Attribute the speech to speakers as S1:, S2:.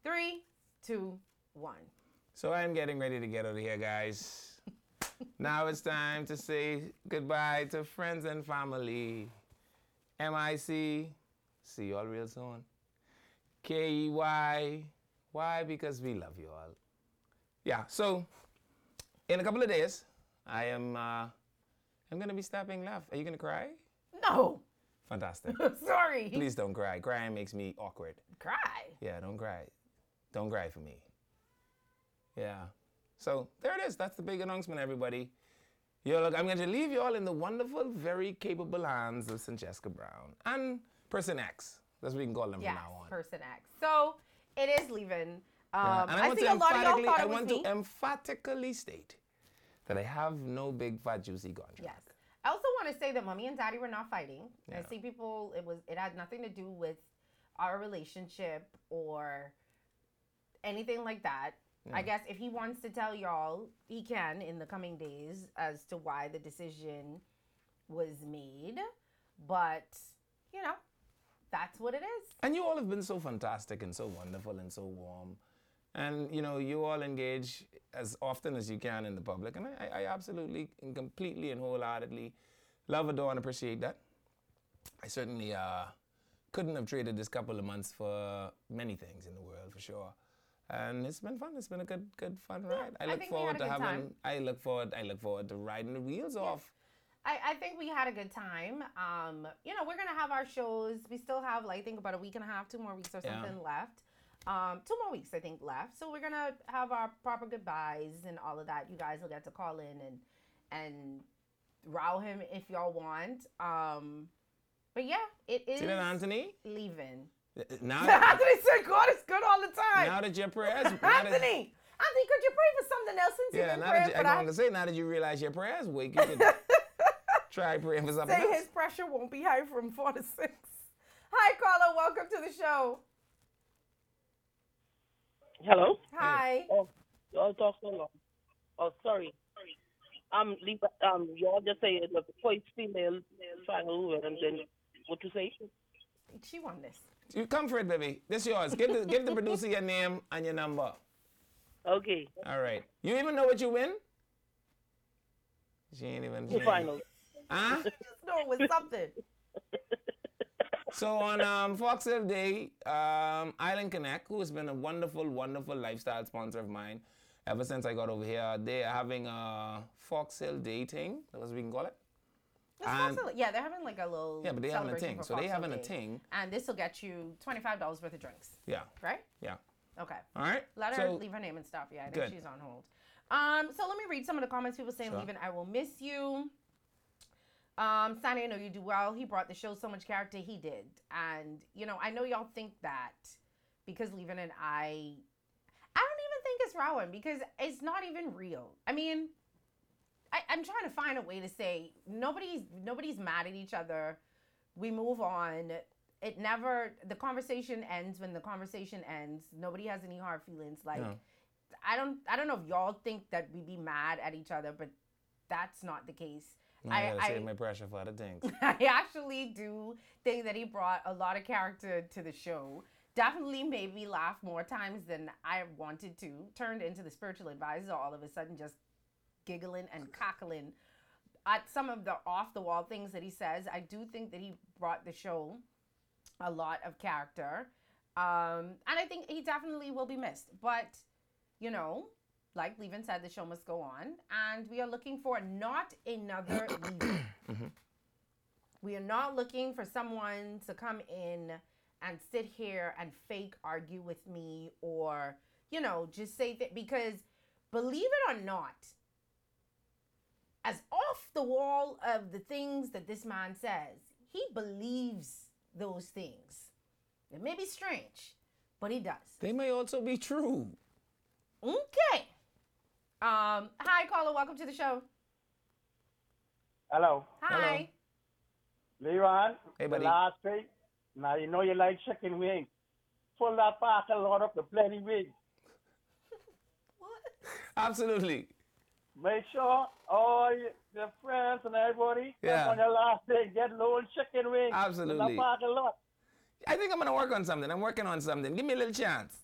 S1: 3, 2, 1.
S2: So I'm getting ready to get out of here, guys. Now it's time to say goodbye to friends and family. MIC, see you all real soon. KEY, why? Because we love you all. Yeah, so in a couple of days, I'm gonna be stopping laugh. Are you gonna cry?
S1: No.
S2: Fantastic.
S1: Sorry.
S2: Please don't cry. Crying makes me awkward.
S1: Cry.
S2: Yeah, don't cry. Don't cry for me. Yeah. So there it is. That's the big announcement, everybody. Yo, look, I'm going to leave you all in the wonderful, very capable hands of Francesca Brown and Person X. That's what we can call them from now on.
S1: Person X. So it is leaving.
S2: Yeah, and
S1: I see a lot of y'all thought it was me.
S2: I want to emphatically state that I have no big, fat, juicy contract.
S1: Yes. I also want to say that Mommy and Daddy were not fighting.
S2: Yeah.
S1: I see people, it had nothing to do with our relationship or anything like that. Yeah. I guess if he wants to tell y'all, he can in the coming days as to why the decision was made. But, you know, that's what it is.
S2: And you all have been so fantastic and so wonderful and so warm. And, you know, you all engage as often as you can in the public. And I absolutely and completely and wholeheartedly love, adore, and appreciate that. I certainly couldn't have traded this couple of months for many things in the world, for sure. And it's been fun. It's been a good fun ride. I look forward to riding the wheels off.
S1: I think we had a good time. You know, we're gonna have our shows. We still have, like, I think about a week and a half, 2 more weeks or something left. 2 more weeks, I think, left. So we're gonna have our proper goodbyes and all of that. You guys will get to call in and row him if y'all want. But yeah, it is.
S2: See that, Anthony?
S1: Leaving.
S2: Now
S1: Anthony said God is good all the time.
S2: Now that your prayers,
S1: Anthony, could you pray for something else since you've been praying for that?
S2: I'm gonna say, now that you realize your prayers weak, you can try praying for something else.
S1: Say his pressure won't be high from 4 to 6. Hi, Carla. Welcome to the show.
S3: Hello.
S1: Hi.
S3: Oh, y'all talk so long. Oh, sorry. Y'all just say the first female trying to win, and then what you say?
S1: She won this.
S2: You come for it, baby. This yours. Give the producer your name and your number.
S3: Okay.
S2: All right. You even know what you win? She ain't even.
S3: The final.
S2: Huh?
S1: Just know it was something.
S2: So on Fox Hill Day, Island Connect, who has been a wonderful, wonderful lifestyle sponsor of mine ever since I got over here, they are having a Fox Hill Day thing. That's what we can call it.
S1: Yeah, they're having like a little
S2: but they having a thing. So they having a thing.
S1: And this will get you $25 worth of drinks.
S2: Yeah.
S1: Right?
S2: Yeah.
S1: Okay.
S2: All right.
S1: Let her leave her name and stuff. Yeah, I think she's on hold. So let me read some of the comments. People saying, Leavin', I will miss you. Sonny, I know you do well. He brought the show so much character. He did. And, you know, I know y'all think that because Leavin' and I don't even think it's Rowan because it's not even real. I mean, I'm trying to find a way to say nobody's mad at each other. We move on. The conversation ends when the conversation ends. Nobody has any hard feelings. Like, no. I don't know if y'all think that we be mad at each other, but that's not the case.
S2: No, I gotta save my pressure for other things.
S1: I actually do think that he brought a lot of character to the show. Definitely made me laugh more times than I wanted to. Turned into the spiritual advisor all of a sudden, just giggling and cackling at some of the off-the-wall things that he says. I do think that he brought the show a lot of character. And I think he definitely will be missed. But, you know, like Leavin' said, the show must go on. And we are looking for not another Leavin'.
S2: Mm-hmm.
S1: We are not looking for someone to come in and sit here and fake argue with me or, you know, just say that. Because believe it or not, as off the wall of the things that this man says, he believes those things. It may be strange, but he does.
S2: They may also be true.
S1: Okay. Hi, caller. Welcome to the show.
S4: Hello.
S1: Hi.
S4: Hello. Leron.
S2: Hey, buddy.
S4: Last week. Now you know you like chicken wings. Pull that parking lot up the bloody wings.
S1: What?
S2: Absolutely.
S4: Make sure all your friends and everybody on your last day get little chicken wings.
S2: Absolutely.
S4: In the parking lot.
S2: I think I'm going to work on something. I'm working on something. Give me a little chance.